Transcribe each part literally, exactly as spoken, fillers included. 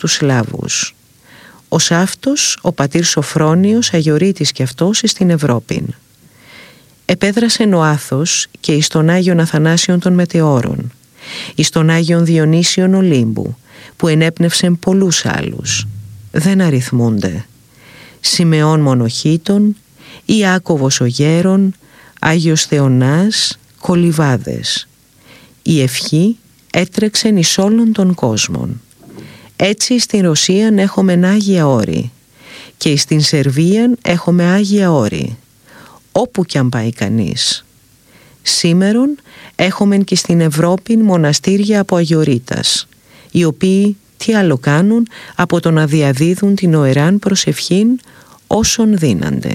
τους Σλάβους. Ως αυτός ο πατήρ Σοφρόνιος αγιορείτης κι αυτός στην Ευρώπην. Επέδρασεν ο Άθος και εις τον Άγιον Αθανάσιον των Μετεώρων, εις τον Άγιον Διονύσιον Ολύμπου, που ενέπνευσεν πολλούς άλλους. Δεν αριθμούνται. Σιμεών Μονοχήτων, Ιάκωβος ο Γέρον, Άγιος Θεονάς, Κολυβάδες. Η ευχή έτρεξεν εις όλων των κόσμων. Έτσι στην Ρωσίαν έχομεν Άγια Όρη και στην Σερβίαν έχομε Άγια Όρη, όπου κι αν πάει κανείς. Σήμερον έχομεν και στην Ευρώπη μοναστήρια από αγιορείτας, οι οποίοι τι άλλο κάνουν από το να διαδίδουν την οεράν προσευχήν όσων δύνανται.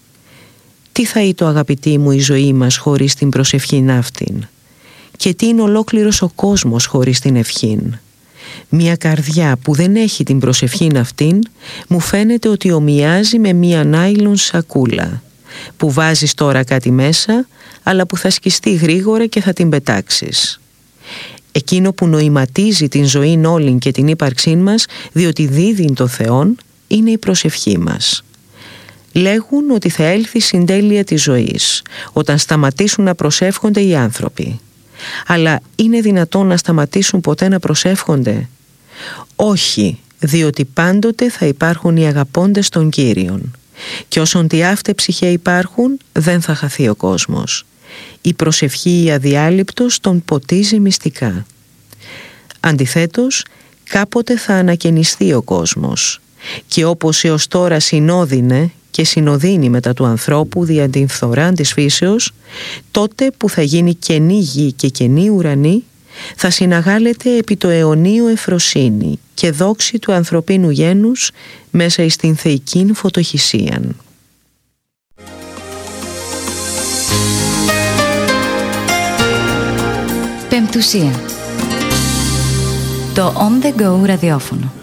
Τι θα είτο, αγαπητοί μου, η ζωή μας χωρίς την προσευχήν αυτήν, και τι είναι ολόκληρος ο κόσμος χωρίς την ευχήν. Μια καρδιά που δεν έχει την προσευχήν αυτήν μου φαίνεται ότι ομοιάζει με μια νάιλον σακούλα που βάζεις τώρα κάτι μέσα, αλλά που θα σκιστεί γρήγορα και θα την πετάξεις. Εκείνο που νοηματίζει την ζωήν όλην και την ύπαρξή μας, διότι δίδει το Θεόν, είναι η προσευχή μας. Λέγουν ότι θα έλθει συντέλεια της ζωής όταν σταματήσουν να προσεύχονται οι άνθρωποι. Αλλά είναι δυνατόν να σταματήσουν ποτέ να προσεύχονται? Όχι, διότι πάντοτε θα υπάρχουν οι αγαπώντες των Κύριων. Και όσον τι αύτε ψυχέ υπάρχουν, δεν θα χαθεί ο κόσμος. Η προσευχή η αδιάλειπτος τον ποτίζει μυστικά. Αντιθέτως, κάποτε θα ανακαινιστεί ο κόσμος. Και όπως έως τώρα συνόδινε και συνοδύνει μετά του ανθρώπου δια την φθοράν της φύσεως, τότε που θα γίνει καινή γη και καινή ουρανή, θα συναγάλεται επί το αιωνίου ευφροσύνη και δόξη του ανθρωπίνου γένους μέσα εις την θεϊκήν φωτοχυσίαν. Πεμπτουσία. Το On The Go ραδιόφωνο.